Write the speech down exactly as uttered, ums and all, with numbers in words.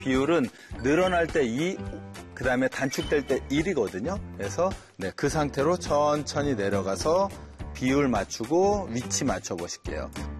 비율은 늘어날 때 이, 그 다음에 단축될 때 일이거든요. 그래서 네, 그 상태로 천천히 내려가서 비율 맞추고 위치 맞춰 보실게요.